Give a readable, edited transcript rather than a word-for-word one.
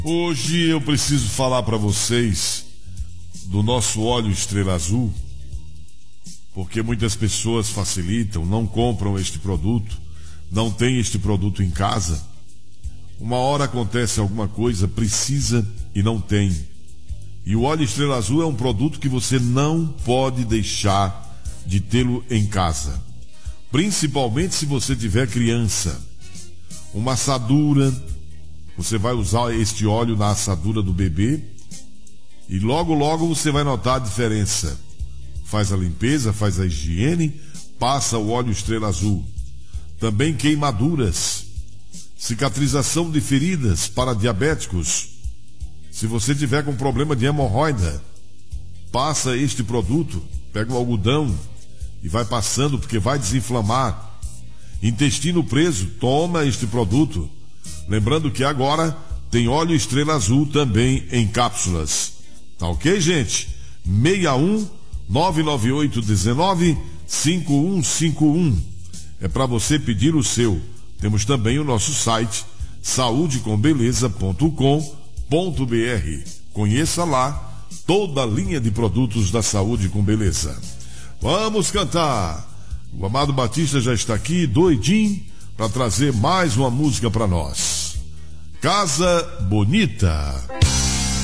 Hoje eu preciso falar para vocês do nosso óleo Estrela Azul, porque muitas pessoas facilitam, não compram este produto, não tem este produto em casa. Uma hora acontece alguma coisa, precisa e não tem. E o óleo Estrela Azul é um produto que você não pode deixar de tê-lo em casa, principalmente se você tiver criança. Uma assadura, você vai usar este óleo na assadura do bebê e logo você vai notar a diferença. Faz a limpeza, faz a higiene, passa o óleo Estrela Azul. Também queimaduras, cicatrização de feridas para diabéticos. Se você tiver com problema de hemorroida, passa este produto, pega o algodão e vai passando porque vai desinflamar. Intestino preso, toma este produto. Lembrando que agora tem óleo Estrela Azul também em cápsulas. Tá ok, gente? 61 998 19 5151. É para você pedir o seu. Temos também o nosso site saudecombeleza.com.br. Conheça lá toda a linha de produtos da Saúde com Beleza. Vamos cantar. O Amado Batista já está aqui, doidinho, para trazer mais uma música para nós. Casa Bonita.